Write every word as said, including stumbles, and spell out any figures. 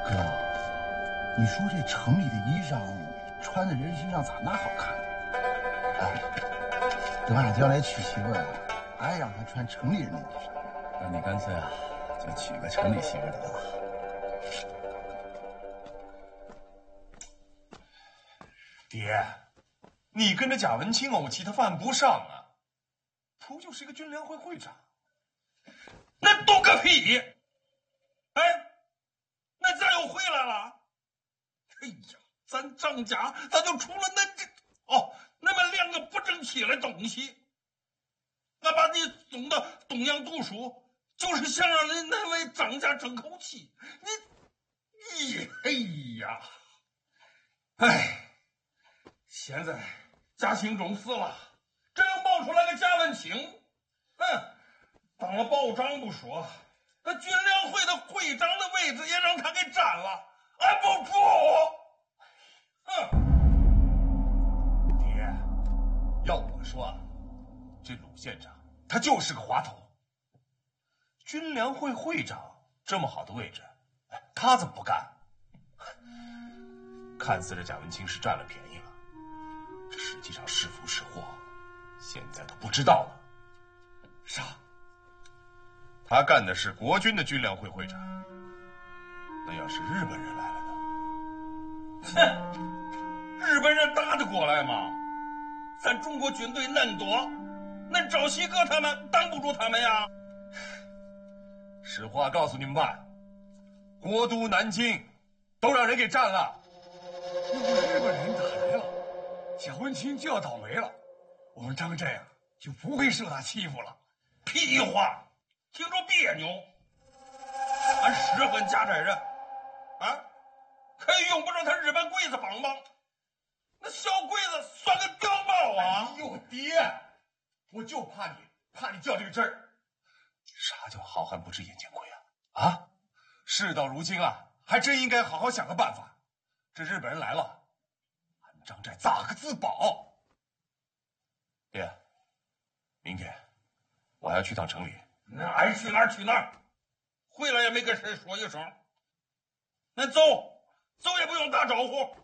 哥，你说这城里的衣裳穿在人身上咋那好看？哎，等俺将来娶媳妇儿，俺让她穿城里人的衣裳。 那你干脆啊，就娶个城里媳妇得了。 爹，你跟着贾文清怄气，他犯不上啊。不就是一个军联会会长，那懂个屁！哎，那咱又回来了。哎呀，咱张家咋就出了那这哦那么两个不争气的东西？俺把你送到东阳读书，就是想让人那位张家争口气。你，你，哎呀，哎，现在贾兴忠死了，这又冒出来个贾文清，嗯，当了保长不说，那军联会的会长的位置也让他给占了，俺不服！哼，爹，要我说，这鲁县长他就是个滑头。军联会会长这么好的位置，他怎么不干？看似这贾文清是占了便宜了，这实际上是福是祸，现在都不知道了。啥？他干的是国军的军联会会长，那要是日本人来了呢？哼，日本人打得过来吗？咱中国军队恁多，那赵喜哥他们挡不住他们呀。实话告诉你们吧，国都南京都让人给占了。 如果日本人打来了，贾文清就要倒霉了，我们张震啊就不会受他欺负了。 屁话，听着别扭。俺是恨贾寨人，啊，可以用不着他日本鬼子帮忙。那小鬼子算个屌毛啊！ 哎呦爹，我就怕你，怕你较这个真儿。 啥叫好汉不知眼前亏啊？啊，事到如今啊，还真应该好好想个办法。这日本人来了，俺张寨咋个自保？爹，明天我还要去趟城里。那爱去哪儿去哪儿，回来也没跟谁说一声。那走，走也不用打招呼。